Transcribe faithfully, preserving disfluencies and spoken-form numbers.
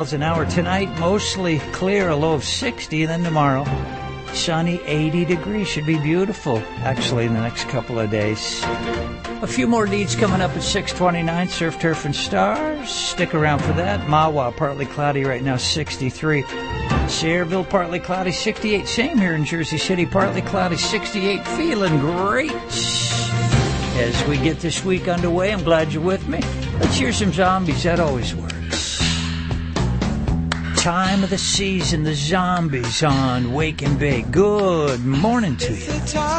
an hour tonight, mostly clear, a low of sixty. Then tomorrow, sunny, eighty degrees. Should be beautiful, actually, in the next couple of days. A few more leads coming up at six twenty-nine. Surf, Turf, and Stars. Stick around for that. Mahwah, partly cloudy right now, sixty-three. Sayreville, partly cloudy, sixty-eight. Same here in Jersey City, partly cloudy, sixty-eight. Feeling great as we get this week underway. I'm glad you're with me. Let's hear some Zombies. That always works. Time of the season, the Zombies on Wake and Bake. Good morning to you.